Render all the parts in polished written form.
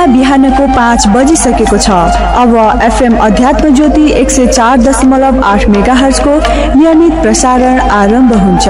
समयमा बिहानको 5 बजिसकेको छ। अब एफएम अध्यात्म ज्योति 104.8 मेगाहर्ज को नियमित प्रसारण आरम्भ हुन्छ।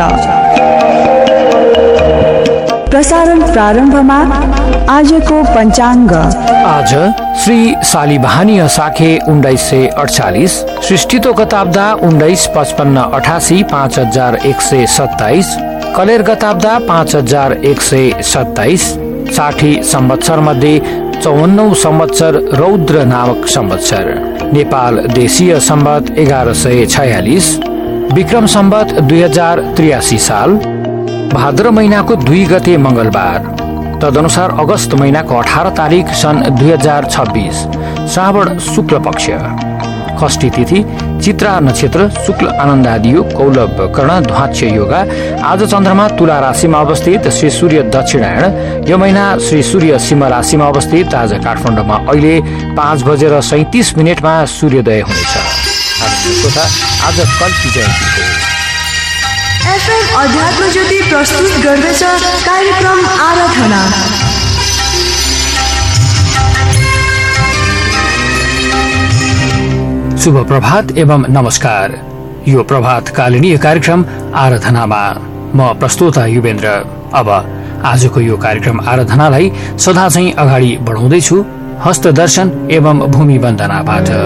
प्रसारण प्रारम्भमा आजको पञ्चाङ्ग। आज श्री सालिबाहनी साखे 1948, सृष्टितो गताब्दा 1955 88 5127, कलेर गताब्दा 5127, 60 संवत्सर मध्ये 54औं संवत्सर रौद्र नामक संवत्सर, नेपाल देशीय संवत 1146, विक्रम संवत 2083 साल, भाद्र महिनाको 2 गते मंगलबार, तदनुसार अगस्त महिनाको 18 तारिक सन् 2026, श्रावण शुक्ल पक्ष, षष्ठी तिथि, चित्रा नक्षत्र, शुक्ल आनन्दादियोग, कौलव कर्ण, ध्वाच्य योगा। आज चन्द्रमा तुला राशिमा अवस्थित, श्री सूर्य दक्षिणायण। यो महिना श्री सूर्य सिंह राशिमा अवस्थित। आज काठमाडौँमा अहिले 5:37 सूर्योदय हुनेछ। आज कल्की जयन्ती हो। एफएम अध्यात्म ज्योति प्रस्तुत गर्दछ कार्यक्रम आराधना। शुभ प्रभात एवं नमस्कार। यो प्रभात कालीन कार्यक्रम आराधनामा म प्रस्तोता युवेन्द्र। अब आजको यो कार्यक्रम आराधनालाई सदा चाहिँ अगाडि बढाउँदैछु हस्त दर्शन एवं भूमि वन्दनाबाट।